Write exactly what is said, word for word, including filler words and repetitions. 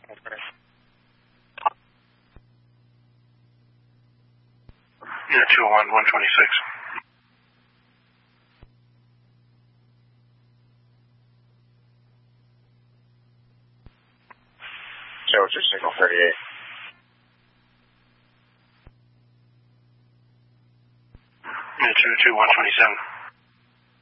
Yeah, two oh one, one twenty-six. Shows your signal thirty-eight. Yeah, two oh two, one twenty-seven.